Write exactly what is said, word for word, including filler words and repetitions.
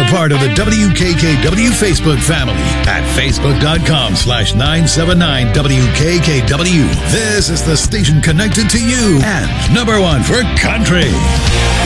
part of the W K K W Facebook family at facebook.com slash 979 WKKW. This is the station connected to you and number one for country.